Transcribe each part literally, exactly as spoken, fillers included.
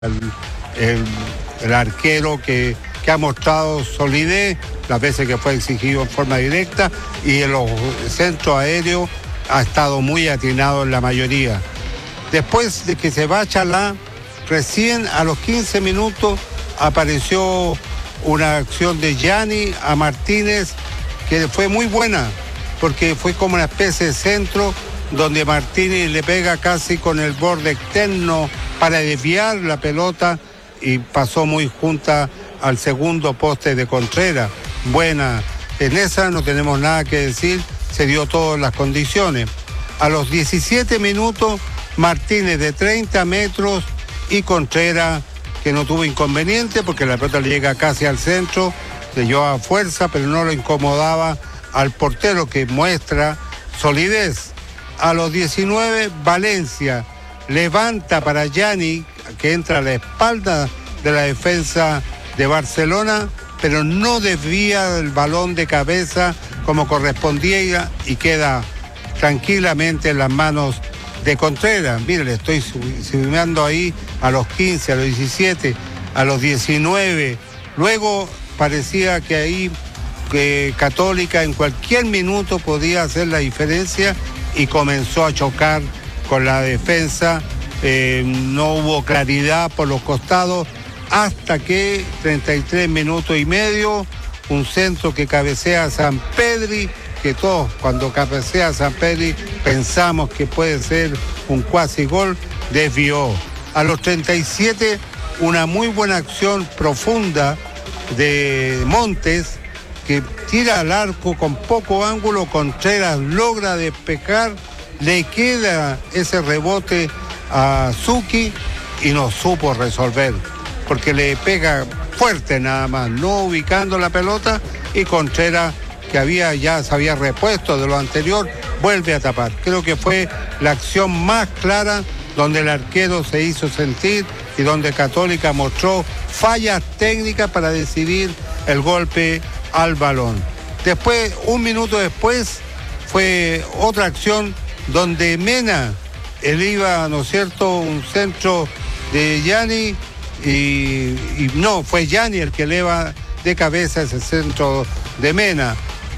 el, el, el arquero que, que ha mostrado solidez las veces que fue exigido en forma directa, y en los centros aéreos ha estado muy atinado en la mayoría. Después de que se va Chalá, recién a los quince minutos apareció una acción de Gianni a Martínez que fue muy buena, porque fue como una especie de centro donde Martínez le pega casi con el borde externo para desviar la pelota y pasó muy junta al segundo poste de Contreras. Buena, en esa no tenemos nada que decir, se dio todas las condiciones. A los diecisiete minutos, Martínez de treinta metros y Contreras, que no tuvo inconveniente porque la pelota le llega casi al centro, le llevaba fuerza, pero no lo incomodaba al portero, que muestra solidez. A los diecinueve, Valencia levanta para Gianni, que entra a la espalda de la defensa de Barcelona, pero no desvía el balón de cabeza como correspondía y queda tranquilamente en las manos de Contreras. Mire, le estoy sumando ahí a los quince, a los diecisiete, a los diecinueve. Luego parecía que ahí que Católica en cualquier minuto podía hacer la diferencia y comenzó a chocar con la defensa. Eh, no hubo claridad por los costados hasta que treinta y tres minutos y medio, un centro que cabecea a Sampedri, que todos cuando cabecea a Sampedri pensamos que puede ser un cuasi gol, desvió. A los treinta y siete, una muy buena acción profunda de Montes, que tira al arco con poco ángulo. Contreras logra despejar, le queda ese rebote a Zucchi y no supo resolver, porque le pega fuerte nada más, no ubicando la pelota, y Contreras, que había ya se había repuesto de lo anterior, vuelve a tapar. Creo que fue la acción más clara donde el arquero se hizo sentir y donde Católica mostró fallas técnicas para decidir el golpe al balón. Después, un minuto después, fue otra acción donde Mena, él iba, ¿no es cierto?, un centro de Gianni, y, y no, fue Gianni el que eleva de cabeza ese centro de Mena.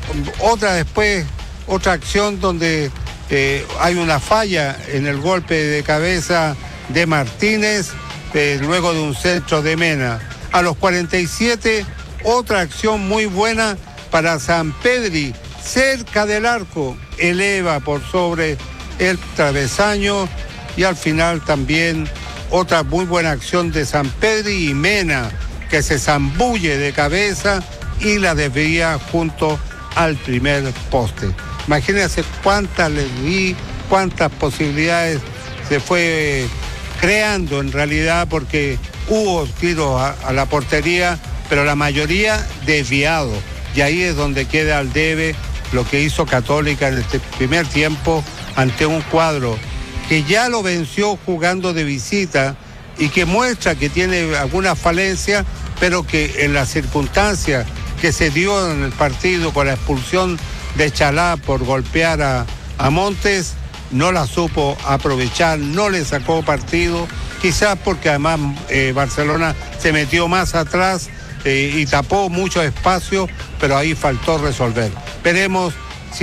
Otra después, otra acción donde eh, hay una falla en el golpe de cabeza de Martínez, eh, luego de un centro de Mena. A los cuarenta y siete, otra acción muy buena para Sampedri, cerca del arco, eleva por sobre el travesaño, y al final también otra muy buena acción de Sampedri y Mena, que se zambulle de cabeza y la desvía junto al primer poste. Imagínense cuántas les di, cuántas posibilidades se fue creando en realidad, porque hubo tiros a, a la portería, pero la mayoría desviados, y ahí es donde queda al debe lo que hizo Católica en este primer tiempo ante un cuadro que ya lo venció jugando de visita y que muestra que tiene alguna falencia, pero que en las circunstancias que se dio en el partido con la expulsión de Chalá por golpear a, a Montes, no la supo aprovechar, no le sacó partido, quizás porque además eh, Barcelona se metió más atrás eh, y tapó mucho espacio, pero ahí faltó resolver. Veremos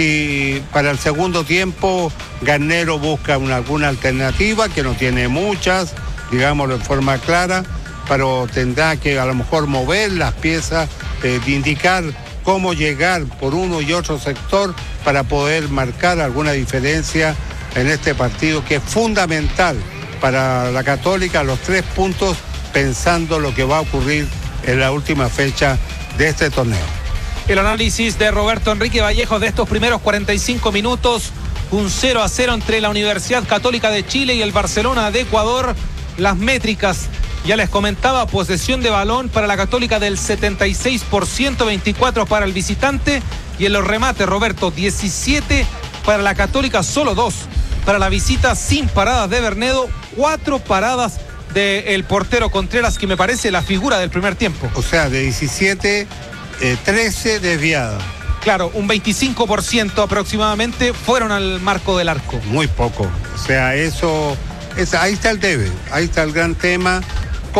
si para el segundo tiempo Garnero busca una, alguna alternativa, que no tiene muchas, digámoslo en forma clara, pero tendrá que a lo mejor mover las piezas, eh, de indicar cómo llegar por uno y otro sector para poder marcar alguna diferencia en este partido, que es fundamental para la Católica, los tres puntos, pensando lo que va a ocurrir en la última fecha de este torneo. El análisis de Roberto Enrique Vallejo de estos primeros cuarenta y cinco minutos, un cero a cero entre la Universidad Católica de Chile y el Barcelona de Ecuador. Las métricas, ya les comentaba, posesión de balón para la Católica del setenta y seis por ciento, veinticuatro para el visitante, y en los remates, Roberto, diecisiete para la Católica, solo dos para la visita, sin paradas de Bernedo, cuatro paradas del portero Contreras, que me parece la figura del primer tiempo. O sea, de diecisiete, eh, trece desviadas. Claro, un veinticinco por ciento aproximadamente fueron al marco del arco. Muy poco. O sea, eso, es, ahí está el debe, ahí está el gran tema.